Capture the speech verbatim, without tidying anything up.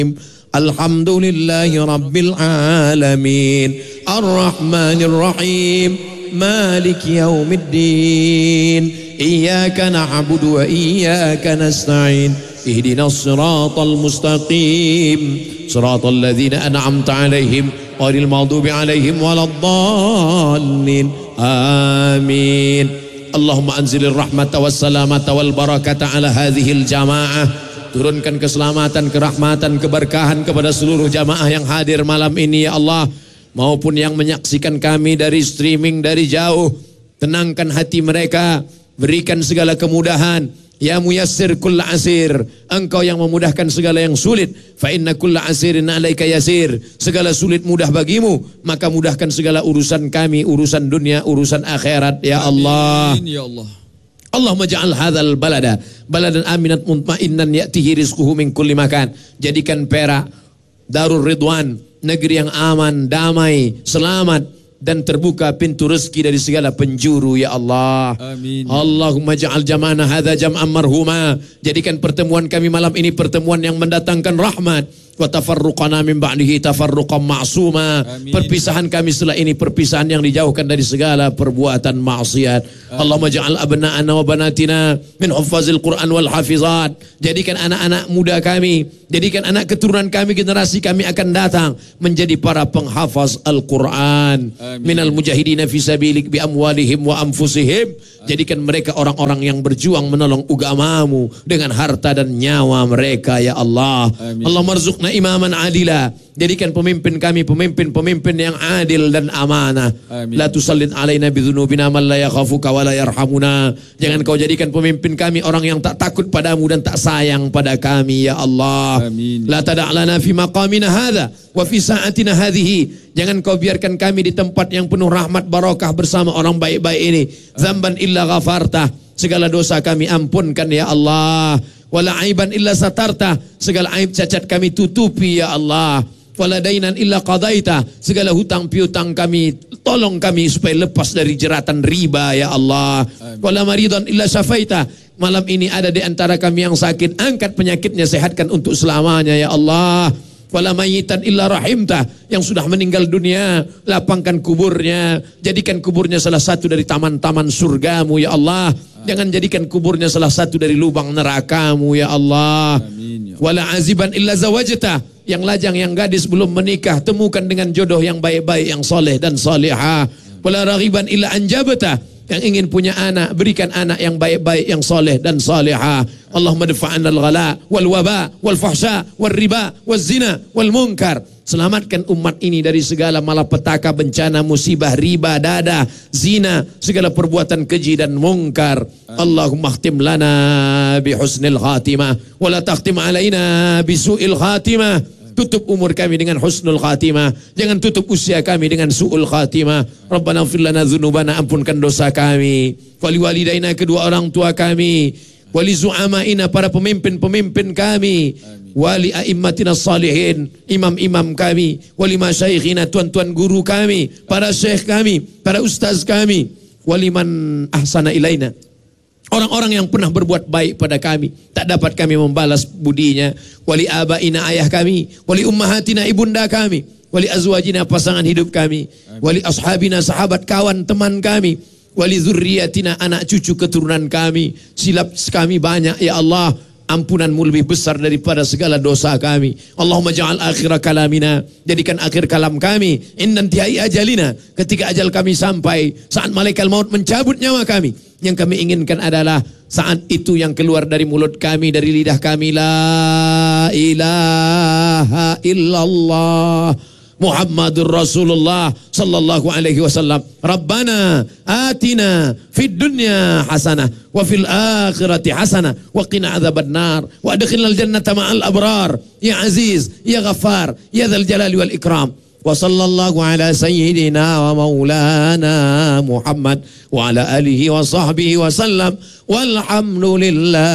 Alhamdulillahi Rabbil Alamin Ar-Rahmanir Rahim Maliki Yawmiddin Iyyaka na'budu wa iyyaka nasta'in Ihdinas siratal mustaqim Siratal ladzina an'amta 'alaihim ghairil maghdubi 'alaihim waladdallin Amin. Allahumma anzilir rahmata wassalamata wal barakata 'ala hadhil jamaah. Turunkan keselamatan, kerahmatan, keberkahan kepada seluruh jamaah yang hadir malam ini ya Allah, maupun yang menyaksikan kami dari streaming dari jauh. Tenangkan hati mereka, berikan segala kemudahan. Ya muyassir kulla asir, engkau yang memudahkan segala yang sulit. Fa inna kulla asirin 'alaika yasir, segala sulit mudah bagimu, maka mudahkan segala urusan kami, urusan dunia, urusan akhirat ya Allah. Amin ya Allah. Allahumma ja'al hadzal balada baladan aminat mutmainnan ya'tihi rizquhu min kulli makan. Jadikan Perak Darul Ridwan, negeri yang aman, damai, selamat dan terbuka pintu rezeki dari segala penjuru ya Allah. Amin. Allahumma ja'al jama'ana hadza jam'an marhuma. Jadikan pertemuan kami malam ini pertemuan yang mendatangkan rahmat. Wa tafarruqana min ba'dihi tafarruqan ma'suma. Perpisahan kami setelah ini perpisahan yang dijauhkan dari segala perbuatan maksiat. Allahumma ja'al abna'ana wa banatina min huffazil Qur'an wal hafizat. Jadikan anak-anak muda kami, jadikan anak keturunan kami, generasi kami akan datang menjadi para penghafaz Al-Quran. Minal mujahidina fi sabilik bi amwalihim wa anfusihim. Jadikan mereka orang-orang yang berjuang menolong agamamu dengan harta dan nyawa mereka ya Allah. Amin. Allah marzuqna imaman adila. Jadikan pemimpin kami pemimpin-pemimpin yang adil dan amanah. Amin. La tusallid alaina bidzunubina man la yakhafuka wa la yarhamuna. Jangan kau jadikan pemimpin kami orang yang tak takut padamu dan tak sayang pada kami ya Allah. Amin. La tada'lana fi maqamina hadza wa fi sa'atina hadhihi. Jangan kau biarkan kami di tempat yang penuh rahmat barakah bersama orang baik-baik ini. Zamban illa ghafartah, segala dosa kami ampunkan ya Allah. Wala aiban illa satarta, segala aib cacat kami tutupi ya Allah. Wala dainan illa qadaita, segala hutang piutang kami tolong kami supaya lepas dari jeratan riba ya Allah. Wala maridan illa syafaita, malam ini ada di antara kami yang sakit, angkat penyakitnya, sehatkan untuk selamanya ya Allah. Wala mayitan illa rahimta, yang sudah meninggal dunia lapangkan kuburnya, jadikan kuburnya salah satu dari taman-taman surgamu ya Allah. Jangan jadikan kuburnya salah satu dari lubang nerakamu ya Allah. Amin, ya. Wala aziban illa zawajta, yang lajang yang gadis belum menikah temukan dengan jodoh yang baik-baik, yang soleh dan salihah. Wala raghiban illa anjabta, yang ingin punya anak berikan anak yang baik-baik, yang soleh dan salihah. Allahumma dafa'anna al-ghala wal waba wal fahsya wal riba wal zina wal munkar. Selamatkan umat ini dari segala malapetaka, bencana, musibah, riba, dada, zina, segala perbuatan keji dan mungkar. Allahumma khtim lana bi husnil khatimah wa la takhtim alaina bi su'il khatimah. Tutup umur kami dengan husnul khatimah, jangan tutup usia kami dengan su'ul khatimah. Rabbana ighfir lana dzunubana, ampunkan dosa kami. Wali walidaina, kedua orang tua kami. Wali zu'amaina, para pemimpin-pemimpin kami. Amin. Wali a'immatina salihin, imam-imam kami. Wali masyayikhina, tuan-tuan guru kami, para syekh kami, para ustaz kami. Wali man ahsana ilaina, orang-orang yang pernah berbuat baik pada kami, tak dapat kami membalas budinya. Wali abaina, ayah kami. Wali ummahatina, ibunda kami. Wali azwajina, pasangan hidup kami. Amin. Wali ashabina, sahabat, kawan, teman kami. Wali zurriyatina, anak cucu keturunan kami. Silap kami banyak ya Allah, ampunanmu lebih besar daripada segala dosa kami. Allahumma ja'al akhir kalamina, jadikan akhir kalam kami innan tihai ajalina, ketika ajal kami sampai, saat malaikat maut mencabut nyawa kami, yang kami inginkan adalah saat itu yang keluar dari mulut kami, dari lidah kami, la ilaha illallah Muhammadur Rasulullah sallallahu alaihi wasallam. Rabbana atina fid dunya hasanah wa fil akhirati hasanah wa qina adzabannar wa adkhilnal jannata ma'al abrar ya aziz ya ghaffar ya dzal jalali wal ikram. Wa sallallahu ala sayyidina wa maulana Muhammad wa ala alihi wa sahbihi wa sallam walhamdulillah.